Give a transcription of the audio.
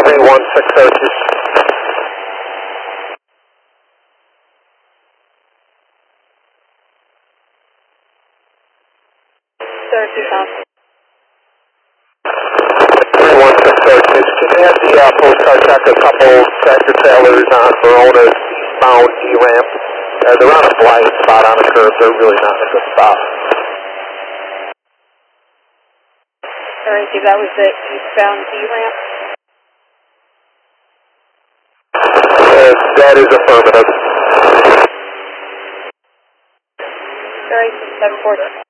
31602. Syracuse. 31602. Can you have the postcard check a couple tractor trailers on Verona eastbound D-ramp? They're on a blind spot on the curve. They're really not in a good spot. Syracuse, that was the eastbound D-ramp? That is affirmative. Syracuse 746.